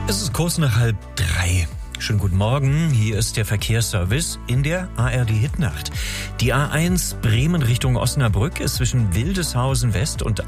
Es ist kurz nach 2:30. Schönen guten Morgen, hier ist der Verkehrsservice in der ARD Hitnacht. Die A1 Bremen Richtung Osnabrück ist zwischen Wildeshausen West und